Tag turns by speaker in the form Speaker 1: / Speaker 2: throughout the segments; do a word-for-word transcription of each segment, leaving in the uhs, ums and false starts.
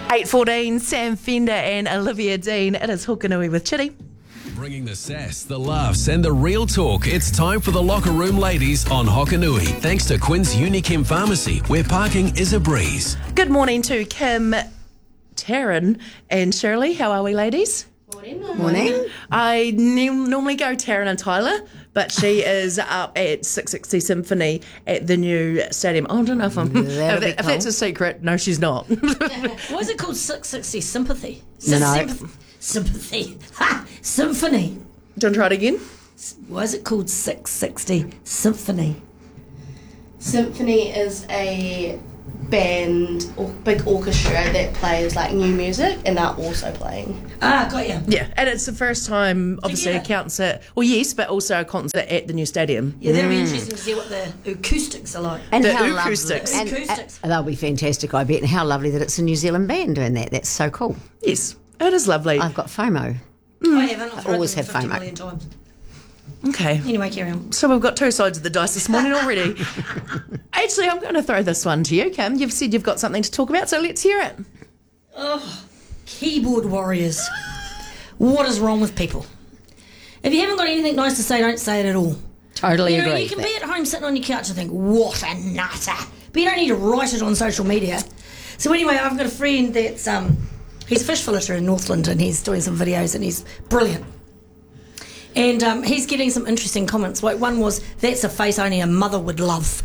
Speaker 1: eight fourteen, Sam Fender and Olivia Dean. It is Hokanui with Chitty.
Speaker 2: Bringing the sass, the laughs and the real talk. It's time for the Locker Room Ladies on Hokanui. Thanks to Quinn's Unichem Pharmacy, where parking is a breeze.
Speaker 1: Good morning to Kim, Taryn and Shirley. How are we, ladies?
Speaker 3: Morning.
Speaker 4: Morning.
Speaker 1: I ne- normally go Taryn and Tyler, but she is up at six sixty Symphony at the new stadium. Oh, I don't know if I'm if,
Speaker 4: That'll be
Speaker 1: that, if that's a secret. No, she's not.
Speaker 3: Why is it called six sixty Sympathy?
Speaker 4: No, no.
Speaker 3: Sympathy. Sympathy. Ha! Symphony.
Speaker 1: Do you want to try it again?
Speaker 3: Why is it called six sixty Symphony?
Speaker 5: Symphony is a band or big orchestra that plays like new music, and they're also playing.
Speaker 3: Ah, got you.
Speaker 1: Yeah, and it's the first time, obviously,
Speaker 3: Yeah.
Speaker 1: a concert. Well, yes, but also a concert at the new stadium.
Speaker 3: Yeah, that'll be interesting to see what the acoustics are like.
Speaker 4: And
Speaker 1: The
Speaker 4: how
Speaker 1: acoustics.
Speaker 4: Lovely. And,
Speaker 3: Acoustics.
Speaker 4: uh, they'll be fantastic, I bet. And how lovely that it's a New Zealand band doing that. That's so cool.
Speaker 1: Yes, it is lovely.
Speaker 4: I've got FOMO.
Speaker 3: I haven't. I've
Speaker 4: I always
Speaker 3: heard
Speaker 4: have
Speaker 3: them fifty
Speaker 4: FOMO.
Speaker 3: million times.
Speaker 1: Okay.
Speaker 3: Anyway, carry on.
Speaker 1: So we've got two sides of the dice this morning already. Actually, I'm going to throw this one to you, Kim. You've said you've got something to talk about, so let's hear it.
Speaker 3: Keyboard warriors. What is wrong with people? If you haven't got anything nice to say, don't say it at all.
Speaker 4: Totally
Speaker 3: You know,
Speaker 4: agree.
Speaker 3: you can
Speaker 4: with
Speaker 3: be
Speaker 4: that.
Speaker 3: at home sitting on your couch and think, what a nutter. But you don't need to write it on social media. So anyway, I've got a friend that's, um, he's a fish filleter in Northland, and he's doing some videos, and he's brilliant. And um, he's getting some interesting comments. Like one was, that's a face only a mother would love.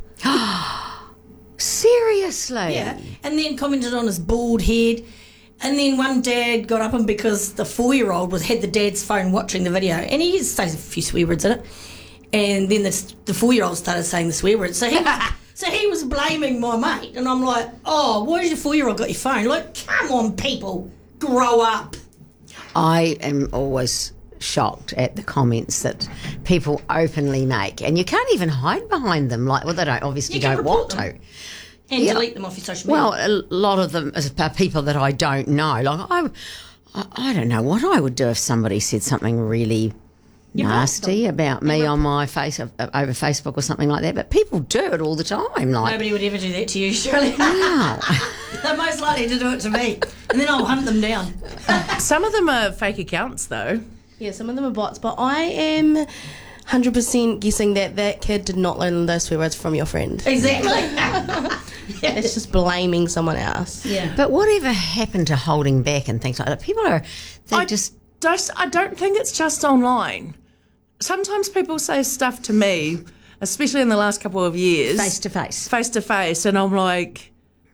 Speaker 4: Seriously?
Speaker 3: Yeah. And then commented on his bald head. And then one dad got up, and because the four-year-old was had the dad's phone watching the video, and he says a few swear words in it, and then the, the four-year-old started saying the swear words. So he was, so he was blaming my mate, and I'm like, oh, why did your four-year-old got your phone? Like, come on, people, grow up.
Speaker 4: I am always shocked at the comments that people openly make. And you can't even hide behind them. Like, well, they don't obviously
Speaker 3: You can
Speaker 4: don't
Speaker 3: report
Speaker 4: want
Speaker 3: them.
Speaker 4: to.
Speaker 3: And
Speaker 4: Yeah.
Speaker 3: delete them off your social media.
Speaker 4: Well, a lot of them are people that I don't know. Like, I, I, I don't know what I would do if somebody said something really
Speaker 3: You block
Speaker 4: nasty
Speaker 3: them.
Speaker 4: about me on my face over Facebook or something like that. But people do it all the time. Like,
Speaker 3: Nobody would ever do that to you, Shirley.
Speaker 4: wow.
Speaker 3: They're most likely to do it to me. And then I'll hunt them down.
Speaker 1: Some of them are fake accounts, though.
Speaker 5: Yeah, some of them are bots, but I am one hundred percent guessing that that kid did not learn those swear words from your friend.
Speaker 3: Exactly.
Speaker 5: It's just blaming someone else.
Speaker 3: Yeah.
Speaker 4: But whatever happened to holding back and things like that? People are, they
Speaker 1: I
Speaker 4: just,
Speaker 1: just, I don't think it's just online. Sometimes people say stuff to me, especially in the last couple of years,
Speaker 4: face to face.
Speaker 1: face to face, and I'm like,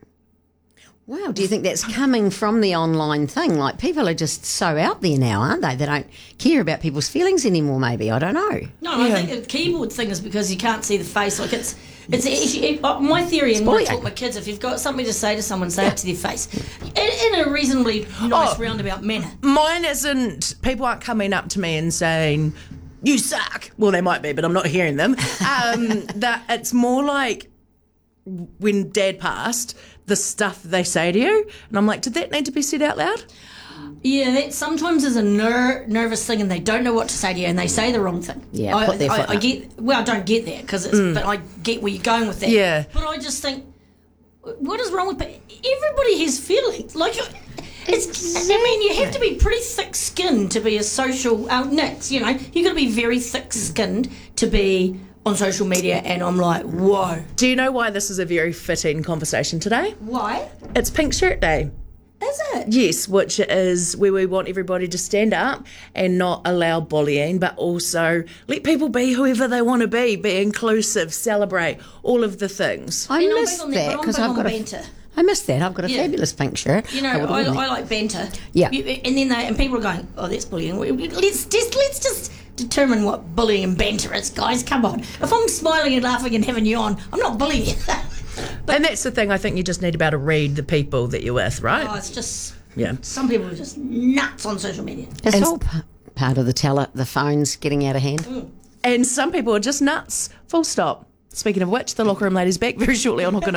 Speaker 4: Wow, do you think that's coming from the online thing? Like, people are just so out there now, aren't they? They don't care about people's feelings anymore, maybe. I don't know.
Speaker 3: No,
Speaker 1: Yeah.
Speaker 3: I think the keyboard thing is because you can't see the face. Like it's, it's it, uh, my theory, and when I
Speaker 4: bullying.
Speaker 3: talk my kids, if you've got something to say to someone, say it to their face, in, in a reasonably nice
Speaker 1: Oh.
Speaker 3: roundabout manner.
Speaker 1: mine isn't, people aren't coming up to me and saying, you suck. Well, they might be, but I'm not hearing them. Um, that it's more like when Dad passed, the stuff they say to you, and I'm like, did that need to be said out loud?
Speaker 3: Yeah, that sometimes is a ner- nervous thing, and they don't know what to say to you, and they say the wrong thing.
Speaker 4: Yeah,
Speaker 3: I,
Speaker 4: put their
Speaker 3: I,
Speaker 4: foot
Speaker 3: I
Speaker 4: up.
Speaker 3: get. Well, I don't get that because it's, but I get where you're going with that.
Speaker 1: Yeah.
Speaker 3: But I just think, what is wrong with pe- everybody has feelings. Like, it's. I mean, you have to be pretty thick-skinned to be a social. Uh, Nix, you know, you got to be very thick-skinned to be on social media, and I'm like, whoa,
Speaker 1: Do you know why this is a very fitting conversation today?
Speaker 3: why
Speaker 1: It's Pink Shirt Day.
Speaker 3: is it?
Speaker 1: Yes, which is where we want everybody to stand up and not allow bullying, but also let people be whoever they want to be, be inclusive, celebrate, all of the things.
Speaker 4: I
Speaker 3: And I'm
Speaker 4: missed
Speaker 3: big on that,
Speaker 4: that
Speaker 3: but I'm
Speaker 4: because
Speaker 3: big
Speaker 4: I've
Speaker 3: on
Speaker 4: got a.
Speaker 3: banter.
Speaker 4: I missed that. I've got a
Speaker 3: Yeah.
Speaker 4: fabulous pink shirt.
Speaker 3: You know,
Speaker 4: I would
Speaker 3: I,
Speaker 4: order
Speaker 3: I
Speaker 4: it.
Speaker 3: like banter.
Speaker 4: Yeah.
Speaker 3: You- and then they, and people are going, "Oh, that's bullying." We- we- Let's just let's just determine what bullying and banter is, guys. Come on. If I'm smiling and laughing and having you on, I'm not bullying you.
Speaker 1: And that's the thing, I think you just need to be able to read the people that you're with, right?
Speaker 3: Oh, it's just
Speaker 1: Yeah.
Speaker 3: some people are just nuts on social media.
Speaker 4: It's
Speaker 1: And-
Speaker 4: all p- part of the tele, the phones getting out of hand.
Speaker 1: And some people are just nuts, full stop. Speaking of which, the Locker Room Ladies back very shortly on Hokanui.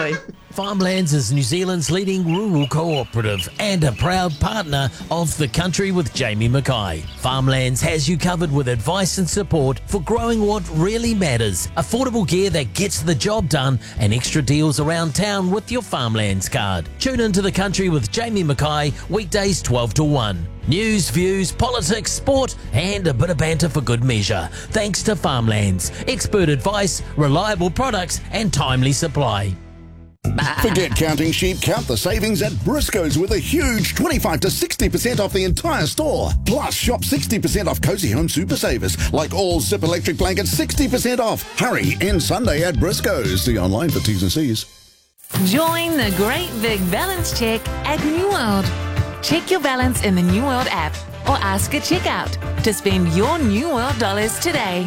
Speaker 6: Farmlands is New Zealand's leading rural cooperative and a proud partner of The Country with Jamie Mackay. Farmlands has you covered with advice and support for growing what really matters, affordable gear that gets the job done, and extra deals around town with your Farmlands card. Tune into The Country with Jamie Mackay weekdays twelve to one. News, views, politics, sport, and a bit of banter for good measure. Thanks to Farmlands. Expert advice, reliable products, and timely supply.
Speaker 7: Forget counting sheep, count the savings at Briscoe's with a huge twenty-five to sixty percent off the entire store. Plus, shop sixty percent off Cozy Home Super Savers, like all Zip electric blankets, sixty percent off. Hurry, end Sunday at Briscoe's. See online for T's and C's.
Speaker 8: Join the great big balance check at New World. Check your balance in the New World app or ask at checkout to spend your New World dollars today.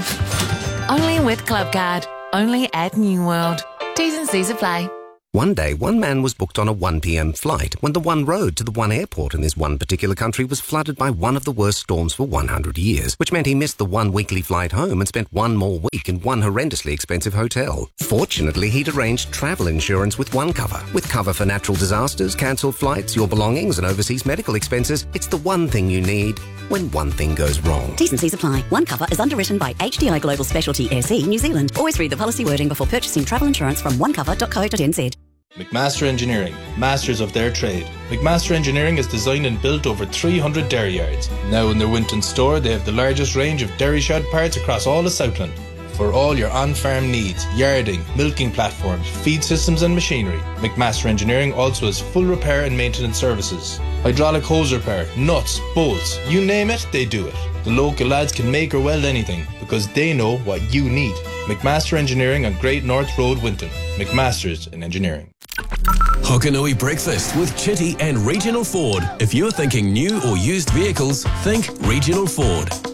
Speaker 8: Only with Clubcard. Only at New World. T's and C's apply.
Speaker 9: One day, one man was booked on a one p.m. flight when the one road to the one airport in this one particular country was flooded by one of the worst storms for one hundred years, which meant he missed the one weekly flight home and spent one more week in one horrendously expensive hotel. Fortunately, he'd arranged travel insurance with OneCover. With cover for natural disasters, cancelled flights, your belongings and overseas medical expenses, it's the one thing you need when one thing goes wrong.
Speaker 10: T's and C's apply. OneCover is underwritten by H D I Global Specialty S E New Zealand. Always read the policy wording before purchasing travel insurance from one cover dot co dot n z.
Speaker 11: McMaster Engineering, masters of their trade. McMaster Engineering has designed and built over three hundred dairy yards. Now in their Winton store, they have the largest range of dairy shed parts across all of Southland. For all your on-farm needs, yarding, milking platforms, feed systems and machinery, McMaster Engineering also has full repair and maintenance services. Hydraulic hose repair, nuts, bolts, you name it, they do it. The local lads can make or weld anything because they know what you need. McMaster Engineering on Great North Road, Winton. McMaster's in Engineering.
Speaker 2: Hokanui Breakfast with Chitty and Regional Ford. If you're thinking new or used vehicles, think Regional Ford.